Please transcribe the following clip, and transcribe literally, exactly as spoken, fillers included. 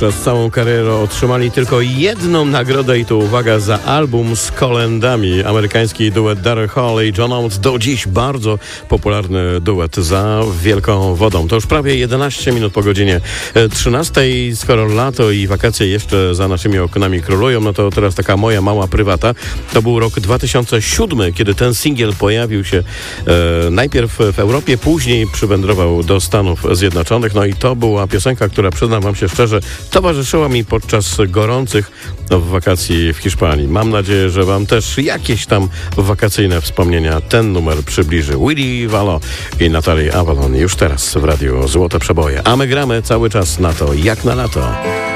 przez całą karierę otrzymali tylko jedną nagrodę i to uwaga za album z kolendami. Amerykański duet Daryl Hall i John Oates, do dziś bardzo popularny duet Za wielką wodą. To już prawie jedenaście minut po godzinie trzynastej. Skoro lato i wakacje jeszcze za naszymi oknami królują, no to teraz taka moja mała prywata. To był rok dwa tysiące siódmy, kiedy ten singiel pojawił się e, najpierw w Europie, później przywędrował do Stanów Zjednoczonych. No i to była piosenka, która, przyznam wam się szczerze, towarzyszyła mi podczas gorących wakacji w Hiszpanii. Mam nadzieję, że wam też jakieś tam wakacyjne wspomnienia ten numer przybliży. Willy Wallo i Natalie Avalon już teraz w radiu Złote Przeboje. A my gramy cały czas na to, jak na lato.